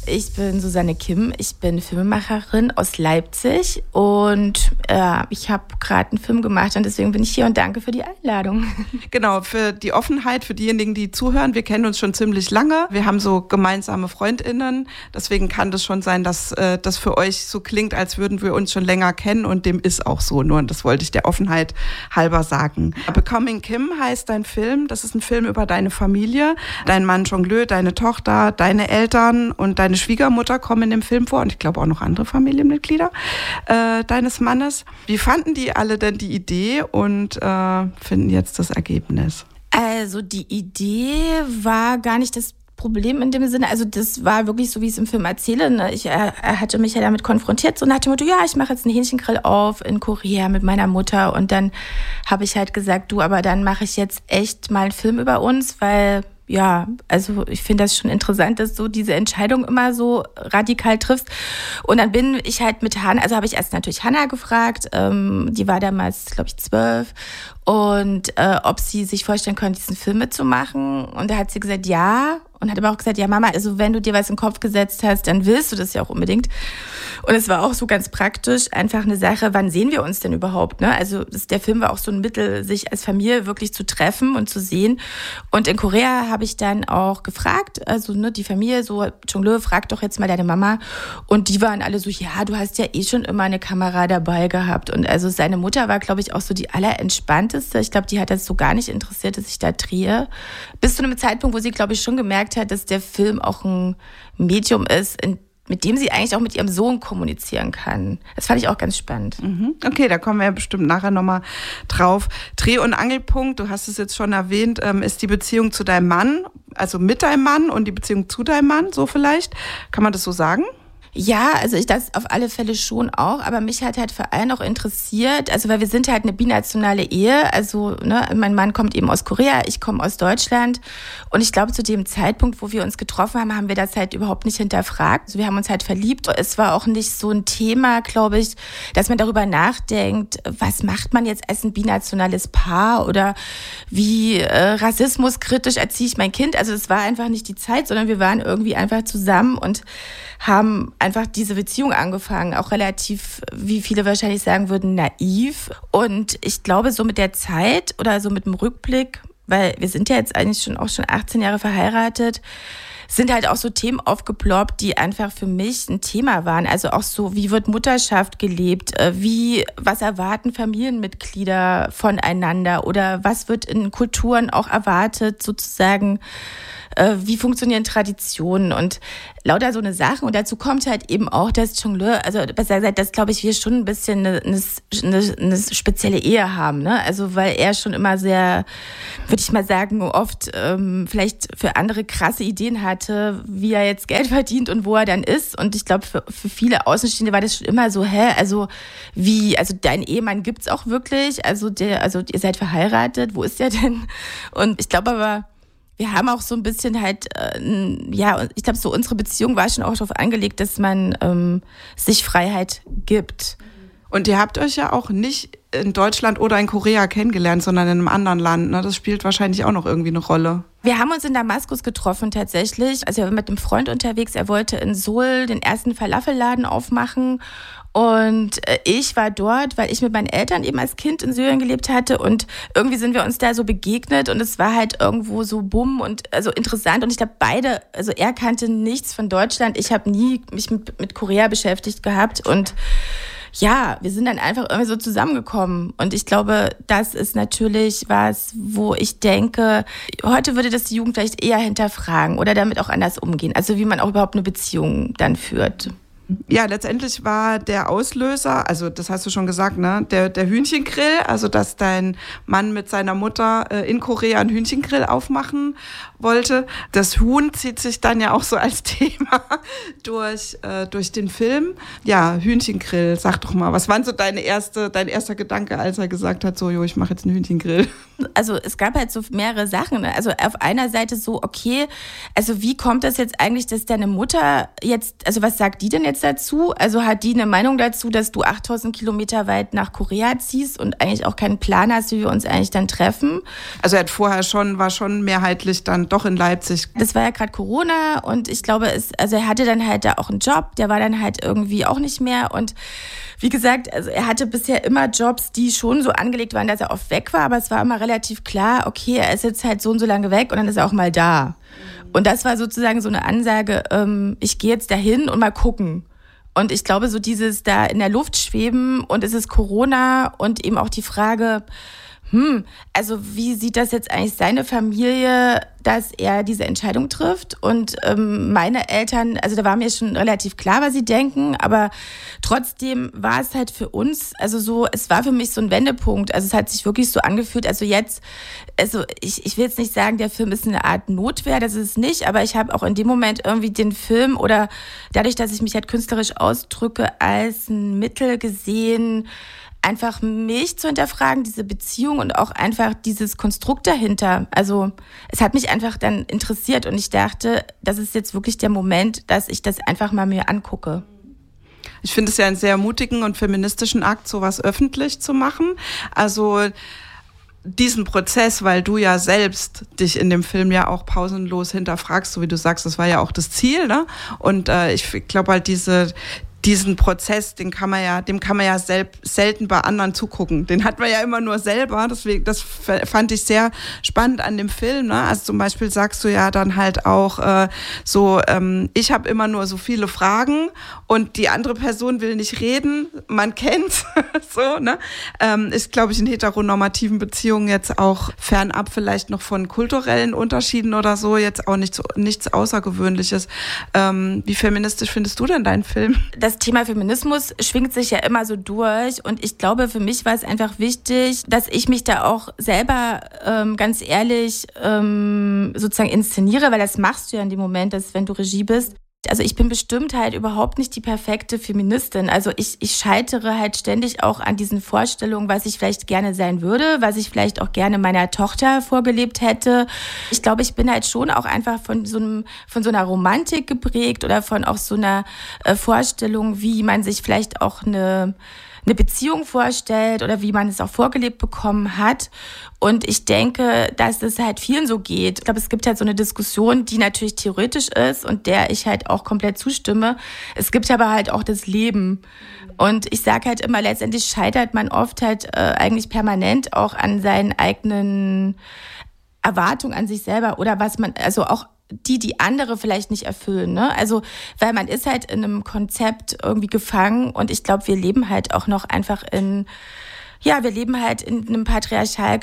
Ich bin Susanne Kim, ich bin Filmemacherin aus Leipzig und ich habe gerade einen Film gemacht und deswegen bin ich hier und danke für die Einladung. Genau, für die Offenheit, für diejenigen, die zuhören. Wir kennen uns schon ziemlich lange. Wir haben so gemeinsame FreundInnen. Deswegen kann das schon sein, dass das für euch so klingt, als würden wir uns schon länger kennen und dem ist auch so. Nur das wollte ich der Offenheit halber sagen. Becoming Kim heißt dein Film. Das ist ein Film über deine Familie. Dein Mann Jongleur, deine Tochter, deine Eltern und deine Schwiegermutter kommen in dem Film vor und ich glaube auch noch andere Familienmitglieder deines Mannes. Wie fanden die alle denn die Idee und finden jetzt das Ergebnis? Also die Idee war gar nicht das Problem in dem Sinne, also das war wirklich so, wie ich es im Film erzähle. Ne? Er hatte mich ja damit konfrontiert, so nach dem Motto, ja, ich mache jetzt einen Hähnchengrill auf in Korea mit meiner Mutter und dann habe ich halt gesagt, du, aber dann mache ich jetzt echt mal einen Film über uns, weil ja, also ich finde das schon interessant, dass du diese Entscheidung immer so radikal triffst. Und dann bin ich halt mit Hannah, also habe ich erst natürlich Hannah gefragt, die war damals, glaube ich, 12, und ob sie sich vorstellen könnte, diesen Film mitzumachen. Und da hat sie gesagt, ja. Und hat aber auch gesagt, ja Mama, also wenn du dir was in den Kopf gesetzt hast, dann willst du das ja auch unbedingt. Und es war auch so ganz praktisch, einfach eine Sache, wann sehen wir uns denn überhaupt? Ne? Also der Film war auch so ein Mittel, sich als Familie wirklich zu treffen und zu sehen. Und in Korea habe ich dann auch gefragt, also ne, die Familie, so Jongleur, frag doch jetzt mal deine Mama. Und die waren alle so, ja, du hast ja eh schon immer eine Kamera dabei gehabt. Und also seine Mutter war, glaube ich, auch so die allerentspannteste. Ich glaube, die hat das so gar nicht interessiert, dass ich da drehe. Bis zu einem Zeitpunkt, wo sie, glaube ich, schon gemerkt hat, dass der Film auch ein Medium ist, mit dem sie eigentlich auch mit ihrem Sohn kommunizieren kann. Das fand ich auch ganz spannend. Okay, da kommen wir ja bestimmt nachher nochmal drauf. Dreh- und Angelpunkt, du hast es jetzt schon erwähnt, ist die Beziehung zu deinem Mann, also mit deinem Mann und die Beziehung zu deinem Mann, so vielleicht. Kann man das so sagen? Ja, also ich das auf alle Fälle schon auch, aber mich hat halt vor allem auch interessiert, also weil wir sind halt eine binationale Ehe, also ne, mein Mann kommt eben aus Korea, ich komme aus Deutschland und ich glaube zu dem Zeitpunkt, wo wir uns getroffen haben, haben wir das halt überhaupt nicht hinterfragt, also wir haben uns halt verliebt. Es war auch nicht so ein Thema, glaube ich, dass man darüber nachdenkt, was macht man jetzt als ein binationales Paar oder wie rassismuskritisch erziehe ich mein Kind, also es war einfach nicht die Zeit, sondern wir waren irgendwie einfach zusammen und haben einfach diese Beziehung angefangen, auch relativ, wie viele wahrscheinlich sagen würden, naiv. Und ich glaube, so mit der Zeit oder so mit dem Rückblick, weil wir sind ja jetzt eigentlich schon 18 Jahre verheiratet, sind halt auch so Themen aufgeploppt, die einfach für mich ein Thema waren. Also auch so, wie wird Mutterschaft gelebt? Was erwarten Familienmitglieder voneinander? Oder was wird in Kulturen auch erwartet, sozusagen? Wie funktionieren Traditionen und lauter so eine Sachen. Und dazu kommt halt eben auch, dass Jongleur, also besser gesagt, dass, glaube ich, wir schon ein bisschen eine spezielle Ehe haben, ne? Also weil er schon immer sehr, würde ich mal sagen, oft vielleicht für andere krasse Ideen hatte, wie er jetzt Geld verdient und wo er dann ist. Und ich glaube, für viele Außenstehende war das schon immer so, also dein Ehemann gibt's auch wirklich, also ihr seid verheiratet, wo ist der denn? Und ich glaube aber, wir haben auch so ein bisschen halt, ich glaube, so unsere Beziehung war schon auch darauf angelegt, dass man sich Freiheit gibt. Und ihr habt euch ja auch nicht in Deutschland oder in Korea kennengelernt, sondern in einem anderen Land. Ne? Das spielt wahrscheinlich auch noch irgendwie eine Rolle. Wir haben uns in Damaskus getroffen tatsächlich. Also wir waren mit einem Freund unterwegs. Er wollte in Seoul den ersten Falafelladen aufmachen. Und ich war dort, weil ich mit meinen Eltern eben als Kind in Syrien gelebt hatte. Und irgendwie sind wir uns da so begegnet. Und es war halt irgendwo so bumm und also interessant. Und ich glaube, also er kannte nichts von Deutschland. Ich habe nie mich mit Korea beschäftigt gehabt. Und ja, wir sind dann einfach irgendwie so zusammengekommen. Und ich glaube, das ist natürlich was, wo ich denke, heute würde das die Jugend vielleicht eher hinterfragen oder damit auch anders umgehen. Also wie man auch überhaupt eine Beziehung dann führt. Ja, letztendlich war der Auslöser, also das hast du schon gesagt, ne, der Hühnchengrill, also dass dein Mann mit seiner Mutter in Korea einen Hühnchengrill aufmachen wollte. Das Huhn zieht sich dann ja auch so als Thema durch den Film. Ja, Hühnchengrill, sag doch mal, was war so dein erster Gedanke, als er gesagt hat, so, ich mache jetzt einen Hühnchengrill? Also es gab halt so mehrere Sachen. Ne? Also auf einer Seite so, okay, also wie kommt das jetzt eigentlich, dass deine Mutter jetzt, also was sagt die denn jetzt jetzt dazu? Also hat die eine Meinung dazu, dass du 8000 Kilometer weit nach Korea ziehst und eigentlich auch keinen Plan hast, wie wir uns eigentlich dann treffen? Also er hat vorher war schon mehrheitlich dann doch in Leipzig. Das war ja gerade Corona und ich glaube, er hatte dann halt da auch einen Job, der war dann halt irgendwie auch nicht mehr und wie gesagt, also er hatte bisher immer Jobs, die schon so angelegt waren, dass er oft weg war, aber es war immer relativ klar, okay, er ist jetzt halt so und so lange weg und dann ist er auch mal da. Und das war sozusagen so eine Ansage, ich gehe jetzt dahin und mal gucken. Und ich glaube, so dieses da in der Luft schweben und es ist Corona und eben auch die Frage, also wie sieht das jetzt eigentlich seine Familie, dass er diese Entscheidung trifft? Und meine Eltern, also da war mir schon relativ klar, was sie denken, aber trotzdem war es halt für uns, also so, es war für mich so ein Wendepunkt. Also es hat sich wirklich so angefühlt, also jetzt, also ich will jetzt nicht sagen, der Film ist eine Art Notwehr, das ist es nicht, aber ich habe auch in dem Moment irgendwie den Film oder dadurch, dass ich mich halt künstlerisch ausdrücke, als ein Mittel gesehen, einfach mich zu hinterfragen, diese Beziehung und auch einfach dieses Konstrukt dahinter. Also es hat mich einfach dann interessiert und ich dachte, das ist jetzt wirklich der Moment, dass ich das einfach mal mir angucke. Ich finde es ja einen sehr mutigen und feministischen Akt, sowas öffentlich zu machen. Also diesen Prozess, weil du ja selbst dich in dem Film ja auch pausenlos hinterfragst, so wie du sagst, das war ja auch das Ziel, ne? Und ich glaube halt diesen Prozess, dem kann man ja selten bei anderen zugucken. Den hat man ja immer nur selber. Deswegen, das fand ich sehr spannend an dem Film. Ne? Also zum Beispiel sagst du ja dann halt auch ich habe immer nur so viele Fragen und die andere Person will nicht reden. Man kennt's. So, ne? Ist, glaube ich, in heteronormativen Beziehungen jetzt auch fernab vielleicht noch von kulturellen Unterschieden oder so, jetzt auch nichts Außergewöhnliches. Wie feministisch findest du denn deinen Film? Das Thema Feminismus schwingt sich ja immer so durch und ich glaube, für mich war es einfach wichtig, dass ich mich da auch selber ganz ehrlich sozusagen inszeniere, weil das machst du ja in dem Moment, dass wenn du Regie bist. Also ich bin bestimmt halt überhaupt nicht die perfekte Feministin. Also ich scheitere halt ständig auch an diesen Vorstellungen, was ich vielleicht gerne sein würde, was ich vielleicht auch gerne meiner Tochter vorgelebt hätte. Ich glaube, ich bin halt schon auch einfach von so einer Romantik geprägt oder von auch so einer Vorstellung, wie man sich vielleicht auch eine Beziehung vorstellt oder wie man es auch vorgelebt bekommen hat. Und ich denke, dass es halt vielen so geht. Ich glaube, es gibt halt so eine Diskussion, die natürlich theoretisch ist und der ich halt auch komplett zustimme. Es gibt aber halt auch das Leben. Und ich sage halt immer, letztendlich scheitert man oft halt eigentlich permanent auch an seinen eigenen Erwartungen an sich selber oder was man, also auch die andere vielleicht nicht erfüllen, ne? Also, weil man ist halt in einem Konzept irgendwie gefangen und ich glaube, wir leben halt auch noch einfach wir leben halt in einem patriarchal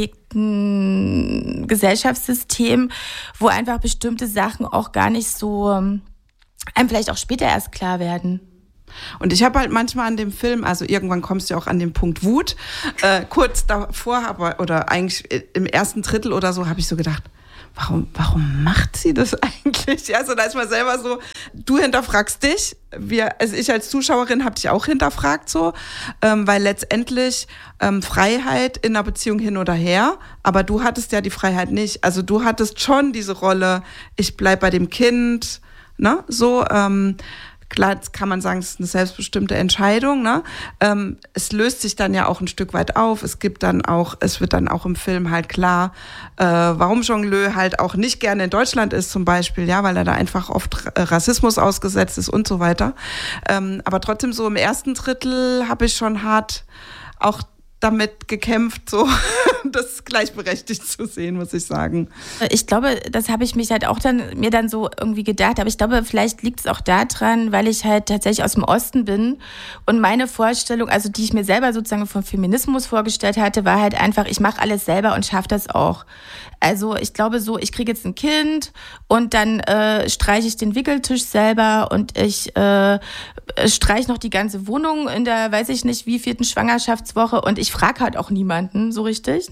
geprägten Gesellschaftssystem, wo einfach bestimmte Sachen auch gar nicht so einem vielleicht auch später erst klar werden. Und ich habe halt manchmal an dem Film, also irgendwann kommst du ja auch an den Punkt Wut, kurz davor, oder eigentlich im ersten Drittel oder so, habe ich so gedacht, warum macht sie das eigentlich? Also da ist man selber so, du hinterfragst dich, ich als Zuschauerin habe dich auch hinterfragt so, weil letztendlich Freiheit in einer Beziehung hin oder her, aber du hattest ja die Freiheit nicht. Also du hattest schon diese Rolle, ich bleib bei dem Kind, ne, so, klar, jetzt kann man sagen, es ist eine selbstbestimmte Entscheidung, ne? Es löst sich dann ja auch ein Stück weit auf. Es wird dann auch im Film halt klar, warum Jongleu halt auch nicht gerne in Deutschland ist zum Beispiel, ja, weil er da einfach oft Rassismus ausgesetzt ist und so weiter. Aber trotzdem so im ersten Drittel habe ich schon hart auch damit gekämpft, so das gleichberechtigt zu sehen, muss ich sagen. Ich glaube, das habe ich mich halt auch mir dann so irgendwie gedacht, aber ich glaube, vielleicht liegt es auch daran, weil ich halt tatsächlich aus dem Osten bin und meine Vorstellung, also die ich mir selber sozusagen vom Feminismus vorgestellt hatte, war halt einfach, ich mache alles selber und schaffe das auch. Also ich glaube so, ich kriege jetzt ein Kind und dann streiche ich den Wickeltisch selber und ich streiche noch die ganze Wohnung in der, weiß ich nicht, wie 4. Schwangerschaftswoche und ich frage halt auch niemanden so richtig,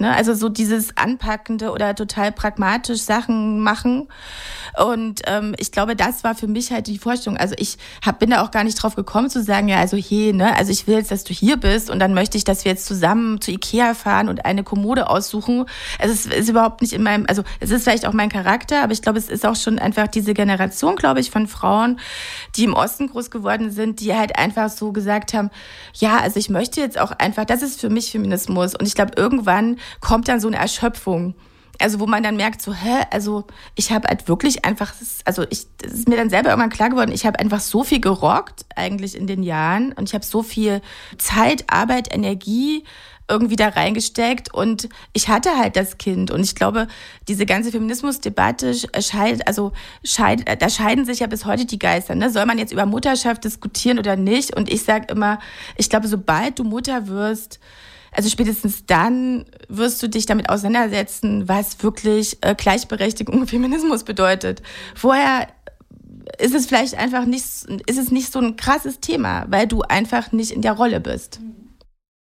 ne? Also so dieses Anpackende oder total pragmatisch Sachen machen. Und ich glaube, das war für mich halt die Vorstellung. Also ich bin da auch gar nicht drauf gekommen zu sagen, ja, also ne, also ich will jetzt, dass du hier bist und dann möchte ich, dass wir jetzt zusammen zu Ikea fahren und eine Kommode aussuchen. Also es ist überhaupt nicht in meinem, also es ist vielleicht auch mein Charakter, aber ich glaube, es ist auch schon einfach diese Generation, glaube ich, von Frauen, die im Osten groß geworden sind, die halt einfach so gesagt haben, ja, also ich möchte jetzt auch einfach, das ist für mich Feminismus. Und ich glaube, irgendwann kommt dann so eine Erschöpfung. Also wo man dann merkt, so, also ich habe halt wirklich einfach, das ist mir dann selber irgendwann klar geworden, ich habe einfach so viel gerockt eigentlich in den Jahren und ich habe so viel Zeit, Arbeit, Energie irgendwie da reingesteckt und ich hatte halt das Kind und ich glaube, diese ganze Feminismusdebatte da scheiden sich ja bis heute die Geister, ne? Soll man jetzt über Mutterschaft diskutieren oder nicht? Und ich sage immer, ich glaube, sobald du Mutter wirst, also spätestens dann wirst du dich damit auseinandersetzen, was wirklich Gleichberechtigung und Feminismus bedeutet. Vorher ist es vielleicht einfach nicht so ein krasses Thema, weil du einfach nicht in der Rolle bist.